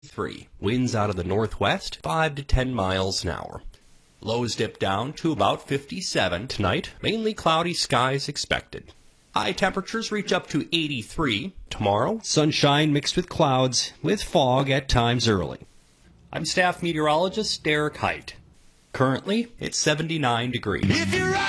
3. Winds out of the northwest, 5 to 10 miles an hour. Lows dip down to about 57 tonight. Mainly cloudy skies expected. High temperatures reach up to 83 tomorrow. Sunshine mixed with clouds, with fog at times early. I'm staff meteorologist Derek Height. Currently, it's 79 degrees.